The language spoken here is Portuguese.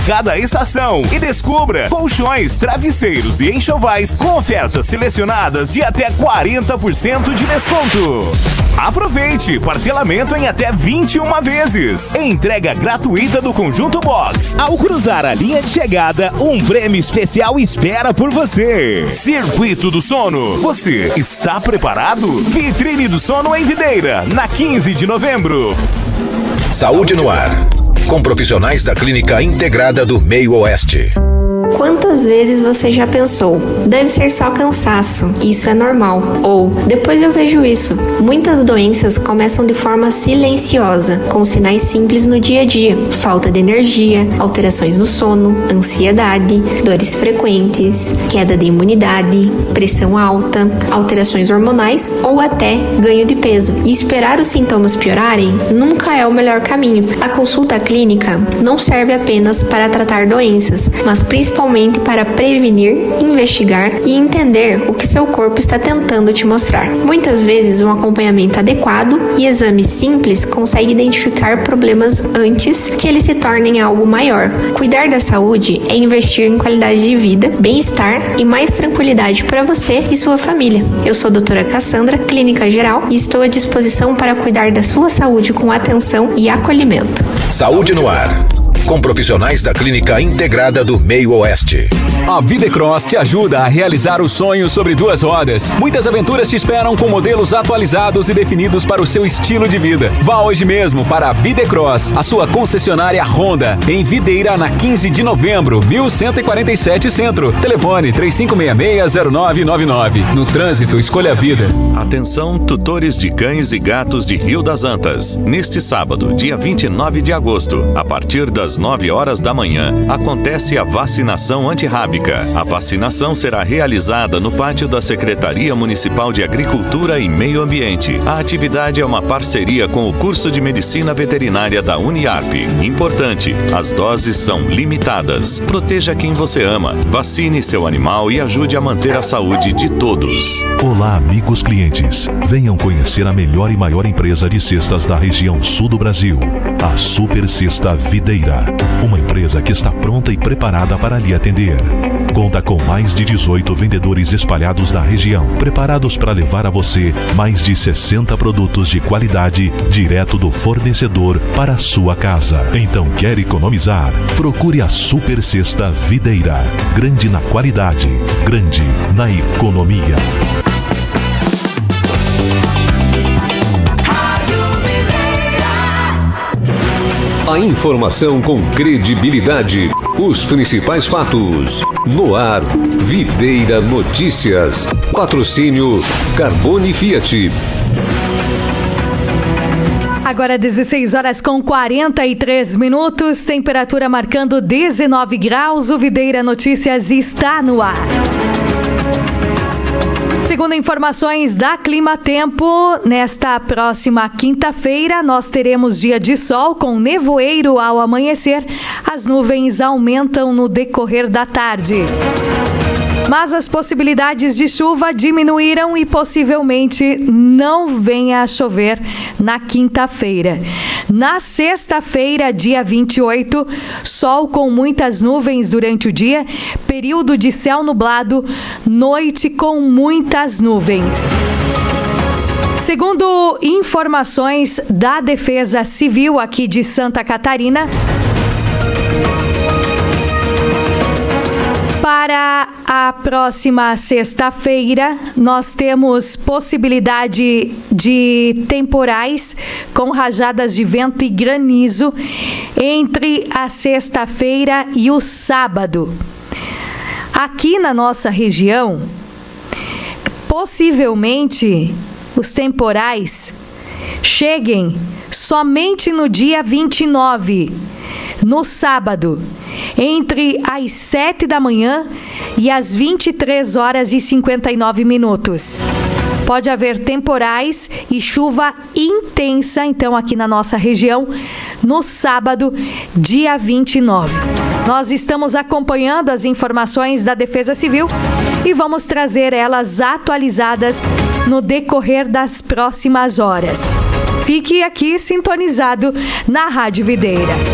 cada estação e descubra colchões, travesseiros e enxovais com ofertas selecionadas de até 40% de desconto. Aproveite, parcelamento em até 21 vezes. Entrega gratuita do Conjunto Box. Ao cruzar a linha de chegada, um prêmio especial espera por você. Circuito do Sono. Você está preparado? Vitrine do Sono em Videira, na 15 de novembro. Saúde no Ar, com profissionais da Clínica Integrada do Meio Oeste. Quantas vezes você já pensou? Deve ser só cansaço, isso é normal. Ou, depois eu vejo isso. Muitas doenças começam de forma silenciosa, com sinais simples no dia a dia. Falta de energia, alterações no sono, ansiedade, dores frequentes, queda de imunidade, pressão alta, alterações hormonais ou até ganho de peso. E esperar os sintomas piorarem nunca é o melhor caminho. A consulta clínica não serve apenas para tratar doenças, mas principalmente para prevenir, investigar e entender o que seu corpo está tentando te mostrar. Muitas vezes, um acompanhamento adequado e exames simples conseguem identificar problemas antes que eles se tornem algo maior. Cuidar da saúde é investir em qualidade de vida, bem-estar e mais tranquilidade para você e sua família. Eu sou a doutora Cassandra, clínica geral, e estou à disposição para cuidar da sua saúde com atenção e acolhimento. Saúde no Ar, com profissionais da Clínica Integrada do Meio Oeste. A Videcross te ajuda a realizar o sonho sobre duas rodas. Muitas aventuras te esperam com modelos atualizados e definidos para o seu estilo de vida. Vá hoje mesmo para a Videcross, a sua concessionária Honda, em Videira, na 15 de novembro, 1147 Centro. Telefone 3566-0999. No trânsito, escolha a vida. Atenção, tutores de cães e gatos de Rio das Antas. Neste sábado, dia 29 de agosto, a partir das 9 horas da manhã, acontece a vacinação antirrábica. A vacinação será realizada no pátio da Secretaria Municipal de Agricultura e Meio Ambiente. A atividade é uma parceria com o curso de Medicina Veterinária da Uniarp. Importante, as doses são limitadas. Proteja quem você ama, vacine seu animal e ajude a manter a saúde de todos. Olá, amigos clientes. Venham conhecer a melhor e maior empresa de cestas da região sul do Brasil, a Super Cesta Videira. Uma empresa que está pronta e preparada para lhe atender. Conta com mais de 18 vendedores espalhados na região, preparados para levar a você mais de 60 produtos de qualidade direto do fornecedor para a sua casa. Então, quer economizar? Procure a Super Cesta Videira. Grande na qualidade, grande na economia. A informação com credibilidade. Os principais fatos. No ar, Videira Notícias. Patrocínio Carbone Fiat. Agora 16 horas com 43 minutos, temperatura marcando 19 graus. O Videira Notícias está no ar. Segundo informações da Clima Tempo, nesta próxima quinta-feira nós teremos dia de sol com nevoeiro ao amanhecer. As nuvens aumentam no decorrer da tarde. Mas as possibilidades de chuva diminuíram e possivelmente não venha a chover na quinta-feira. Na sexta-feira, dia 28, sol com muitas nuvens durante o dia, período de céu nublado, noite com muitas nuvens. Segundo informações da Defesa Civil aqui de Santa Catarina, para a próxima sexta-feira, nós temos possibilidade de temporais com rajadas de vento e granizo entre a sexta-feira e o sábado. Aqui na nossa região, possivelmente os temporais cheguem somente no dia 29, no sábado, entre as 7 da manhã e as 23 horas e 59 minutos. Pode haver temporais e chuva intensa, então, aqui na nossa região, no sábado, dia 29. Nós estamos acompanhando as informações da Defesa Civil e vamos trazer elas atualizadas no decorrer das próximas horas. Fique aqui sintonizado na Rádio Videira.